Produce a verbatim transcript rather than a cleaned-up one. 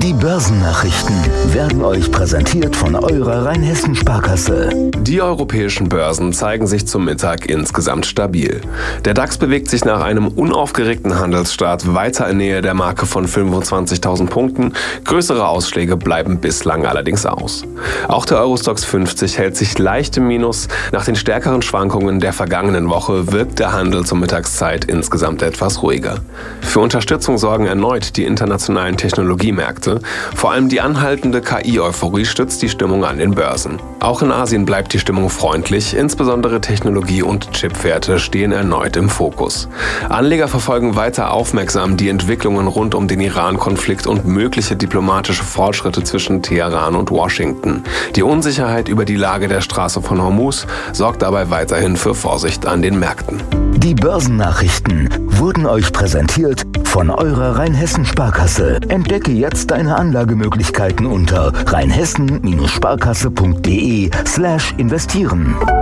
Die Börsennachrichten werden euch präsentiert von eurer Rheinhessen-Sparkasse. Die europäischen Börsen zeigen sich zum Mittag insgesamt stabil. Der DAX bewegt sich nach einem unaufgeregten Handelsstart weiter in Nähe der Marke von fünfundzwanzigtausend Punkten. Größere Ausschläge bleiben bislang allerdings aus. Auch der Eurostoxx fünfzig hält sich leicht im Minus. Nach den stärkeren Schwankungen der vergangenen Woche wirkt der Handel zur Mittagszeit insgesamt etwas ruhiger. Für Unterstützung sorgen erneut die internationalen Technologiemärkte. Vor allem die anhaltende K I-Euphorie stützt die Stimmung an den Börsen. Auch in Asien bleibt die Stimmung freundlich, insbesondere Technologie- und Chipwerte stehen erneut im Fokus. Anleger verfolgen weiter aufmerksam die Entwicklungen rund um den Iran-Konflikt und mögliche diplomatische Fortschritte zwischen Teheran und Washington. Die Unsicherheit über die Lage der Straße von Hormuz sorgt dabei weiterhin für Vorsicht an den Märkten. Die Börsennachrichten wurden euch präsentiert von eurer Rheinhessen-Sparkasse. Entdecke jetzt deine Anlagemöglichkeiten unter rheinhessen Sparkasse punkt de slash investieren.